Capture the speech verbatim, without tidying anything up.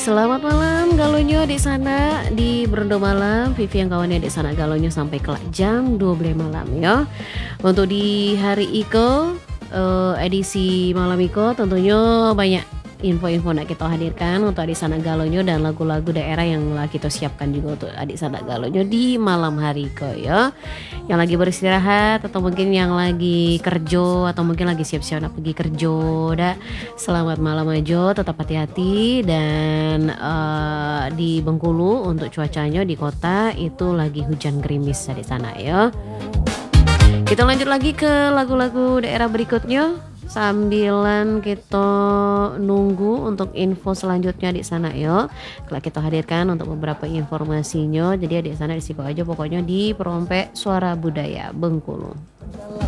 Selamat malam galonyo di sana di Berendo Malam, Vivi yang kawannya di sana galonyo sampai kelak jam dua belas malam ya. Untuk di hari Iko, eee, edisi malam Iko tentunya banyak info-info nak kita hadirkan untuk adik sana galonyo dan lagu-lagu daerah yang lah kita siapkan juga untuk adik sana galonyo di malam hari Iko ya. Yang lagi beristirahat atau mungkin yang lagi kerja atau mungkin lagi siap-siap nak pergi kerja dah. Selamat malam aja, tetap hati-hati dan eee, di Bengkulu untuk cuacanya di kota itu lagi hujan gerimis di sana ya. Kita lanjut lagi ke lagu-lagu daerah berikutnya sambilan kita nunggu untuk info selanjutnya di sana ya. Kalau kita hadirkan untuk beberapa informasinya, jadi adik sana di situ aja pokoknya di Perompe Suara Budaya Bengkulu.